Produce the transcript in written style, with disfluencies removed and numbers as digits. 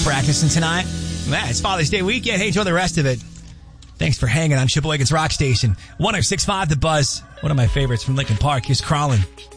practicing tonight? Man, it's Father's Day weekend. Hey, enjoy the rest of it. Thanks for hanging on Sheboygan's Rock Station. 106.5 The Buzz. One of my favorites from Linkin Park. Here's Crawlin'.